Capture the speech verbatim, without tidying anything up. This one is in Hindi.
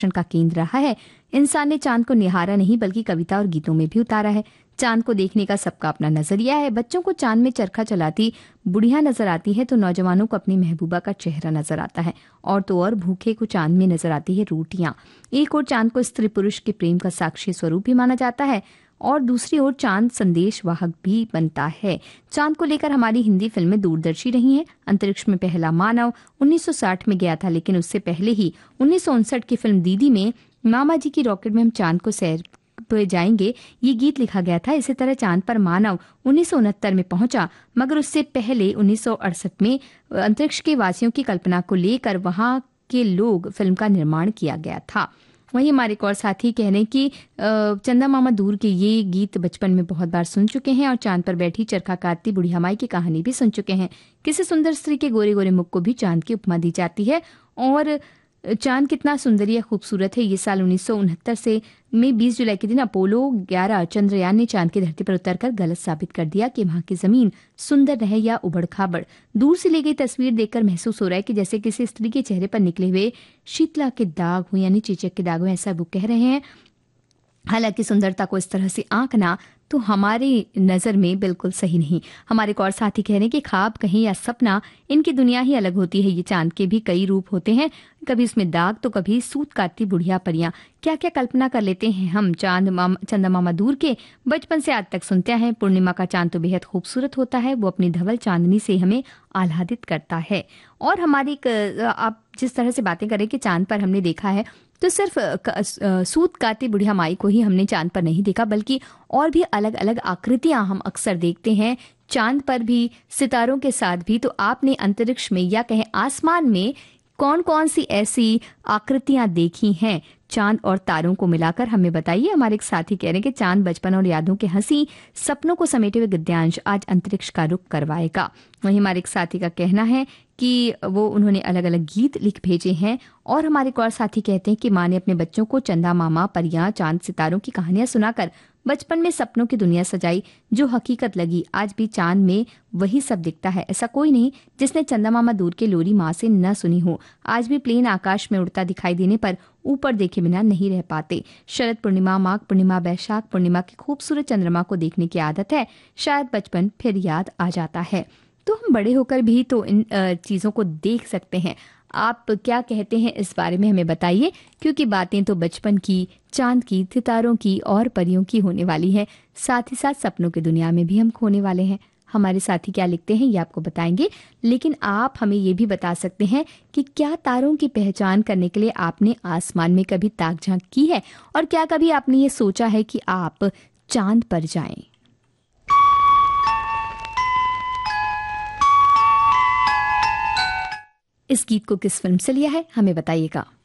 का केंद्र रहा है। इंसान ने चांद को निहारा नहीं बल्कि कविता और गीतों में भी उतारा है। चांद को देखने का सबका अपना नजरिया है। बच्चों को चांद में चरखा चलाती बुढ़िया नजर आती है तो नौजवानों को अपनी महबूबा का चेहरा नजर आता है, और तो और भूखे को चांद में नजर आती है रोटियां। एक और चांद को स्त्री पुरुष के प्रेम का साक्षी स्वरूप भी माना जाता है और दूसरी ओर चांद संदेश वाहक भी बनता है। चांद को लेकर हमारी हिंदी फिल्में दूरदर्शी रही हैं। अंतरिक्ष में पहला मानव उन्नीस सौ साठ में गया था, लेकिन उससे पहले ही उन्नीस सौ उनसठ की फिल्म दीदी में मामा जी की रॉकेट में हम चांद को सैर पे जाएंगे ये गीत लिखा गया था। इसी तरह चांद पर मानव उन्नीस सौ उनहत्तर में पहुंचा, मगर उससे पहले उन्नीस सौ अड़सठ में अंतरिक्ष के वासियों की कल्पना को लेकर वहां के लोग फिल्म का निर्माण किया गया था। वहीं हमारे एक और साथी कह रहे हैं कि चंदा मामा दूर के ये गीत बचपन में बहुत बार सुन चुके हैं और चांद पर बैठी चरखा काटती बुढ़िया माई की कहानी भी सुन चुके हैं। किसी सुंदर स्त्री के गोरे गोरे मुख को भी चांद की उपमा दी जाती है और चांद कितना सुंदर या खूबसूरत है। ये साल उन्नीस सौ उनहत्तर से में बीस जुलाई के दिन अपोलो ग्यारह चंद्रयान ने चांद की धरती पर उतरकर गलत साबित कर दिया कि वहां की जमीन सुंदर रहे या उबड़ खाबड़। दूर से ली गई तस्वीर देखकर महसूस हो रहा है कि जैसे किसी स्त्री के चेहरे पर निकले हुए शीतला के दाग हो, यानी चेचक के दाग हो, ऐसा वो कह रहे हैं। हालांकि सुंदरता को इस तरह से आंकना तो हमारी नजर में बिल्कुल सही नहीं। हमारे एक और साथी कह रहे हैं कि ख्वाब कहें या सपना, इनकी दुनिया ही अलग होती है। ये चांद के भी कई रूप होते हैं, कभी उसमें दाग तो कभी सूत काटती बुढ़िया परियां। क्या क्या कल्पना कर लेते हैं हम चांद मामा चंदा मामा दूर के। बचपन से आज तक सुनते हैं पूर्णिमा का चांद तो बेहद खूबसूरत होता है, वो अपनी धवल चांदनी से हमें आह्लादित करता है। और हमारी आप जिस तरह से बातें करें कि चांद पर हमने देखा है तो सिर्फ सूत काटती बुढ़िया माई को ही हमने चांद पर नहीं देखा, बल्कि और भी अलग अलग आकृतियां हम अक्सर देखते हैं चांद पर भी, सितारों के साथ भी। तो आपने अंतरिक्ष में या कहें आसमान में कौन कौन सी ऐसी आकृतियां देखी हैं चांद और तारों को मिलाकर, हमें बताइए। हमारे एक साथी कह रहे हैं कि चांद बचपन और यादों के हंसी सपनों को समेटे हुए गद्यांश आज अंतरिक्ष का रुख करवाएगा। वहीं हमारे एक साथी का कहना है कि वो उन्होंने अलग अलग गीत लिख भेजे हैं। और हमारे एक और साथी कहते हैं कि माँ ने अपने बच्चों को चंदा मामा, परियां, चांद सितारों की कहानियां सुनाकर बचपन में सपनों की दुनिया सजाई, जो हकीकत लगी। आज भी चांद में वही सब दिखता है। ऐसा कोई नहीं जिसने चंदा मामा दूर के लोरी माँ से न सुनी हो। आज भी प्लेन आकाश में उड़ता दिखाई देने पर ऊपर देखे बिना नहीं रह पाते। शरद पूर्णिमा, माघ पूर्णिमा, बैशाख पूर्णिमा की खूबसूरत चंद्रमा को देखने की आदत है। शायद बचपन फिर याद आ जाता है। तो हम बड़े होकर भी तो इन चीजों को देख सकते हैं। आप क्या कहते हैं इस बारे में हमें बताइए, क्योंकि बातें तो बचपन की, चांद की, सितारों की और परियों की होने वाली है। साथ ही साथ सपनों की दुनिया में भी हम खोने वाले हैं। हमारे साथी क्या लिखते हैं ये आपको बताएंगे, लेकिन आप हमें ये भी बता सकते हैं कि क्या तारों की पहचान करने के लिए आपने आसमान में कभी ताक झांक की है, और क्या कभी आपने ये सोचा है कि आप चांद पर जाएं। इस गीत को किस फिल्म से लिया है हमें बताइएगा।